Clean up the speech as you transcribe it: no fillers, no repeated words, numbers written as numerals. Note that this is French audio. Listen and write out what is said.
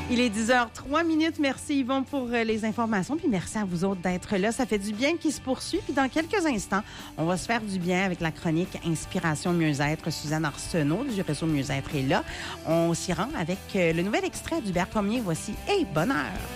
Il est 10h03. Merci Yvon pour les informations. Puis merci à vous autres d'être là. Ça fait du bien qui se poursuit. Puis dans quelques instants, on va se faire du bien avec la chronique Inspiration Mieux-être. Suzanne Arsenault du réseau Mieux-être est là. On s'y rend avec le nouvel extrait d'Hubert Cormier. Voici « Hey, bonheur ».